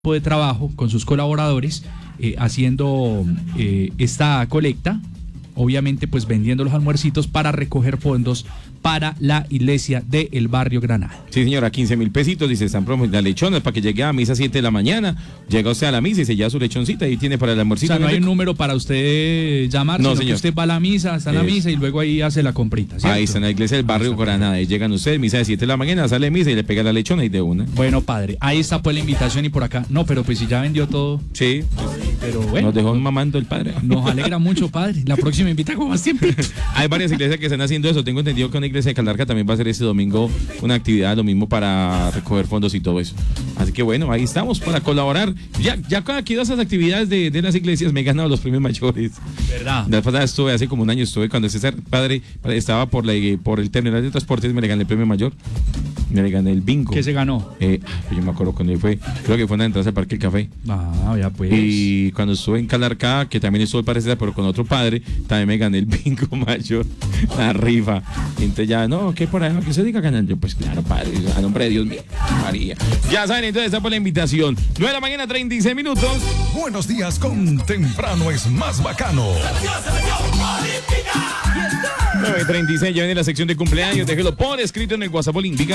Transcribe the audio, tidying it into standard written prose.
de trabajo con sus colaboradores haciendo esta colecta, obviamente pues vendiendo los almuercitos para recoger fondos para la iglesia del barrio Granada. Sí, señora, 15,000 pesitos, dice, están promoviendo las lechonas para que llegue a misa a 7 de la mañana. Llega usted a la misa y se lleva su lechoncita y tiene para el almuercito. O sea, no hay un número para usted llamar, no, sino señor. que usted va a la misa, está en la misa y luego ahí hace la comprita, ¿cierto? Ahí está en la iglesia del barrio Granada. Ahí llegan ustedes, misa de 7 de la mañana, sale misa y le pega la lechona y de una. Bueno, padre, ahí está pues la invitación y por acá. No, pero pues si ya vendió todo. Sí. Pero bueno. Nos dejó mamando el padre. Nos alegra mucho, padre. La próxima invita con más tiempo. Hay varias iglesias que están haciendo eso. Tengo entendido que una iglesia de Calarca también va a hacer este domingo una actividad, lo mismo para recoger fondos y todo eso. Así que bueno, ahí estamos para colaborar. Ya aquí todas esas actividades de las iglesias me he ganado los premios mayores. ¿Verdad? La pasada estuve, hace como un año estuve, cuando César padre estaba por el terminal de transportes, me le gané el premio mayor. Me le gané el bingo. ¿Qué se ganó? Yo me acuerdo cuando fue, creo que fue en la entrada al Parque del Café. Ah, ya pues. Y cuando estuve en Calarcá, que también estuve el padre César, pero con otro padre, también me gané el bingo mayor, la rifa. Y entonces ya, no, ¿qué por ahí? ¿Qué se diga ganar? Yo, pues claro, padre, a nombre de Dios mío, María. Ya saben, entonces está por la invitación. 9 de la mañana, 36 minutos. Buenos días con Temprano es más bacano. 9:36, ya viene la sección de cumpleaños. Déjelo por escrito en el WhatsApp Olímpica.